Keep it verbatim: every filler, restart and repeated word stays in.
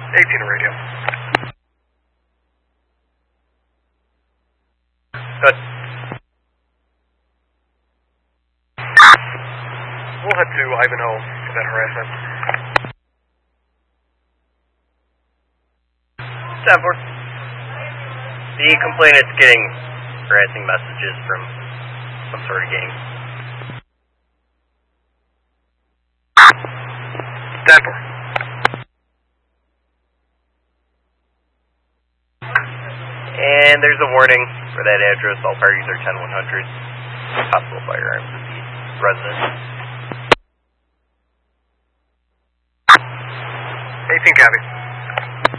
eighteen radio. Good. We'll head to Ivanhoe for that harassment. ten four. The complainant's getting harassing messages from some sort of gang. ten four. And there's a warning for that address. All parties are ten one hundred. Possible firearms at the residence. eighteen copy.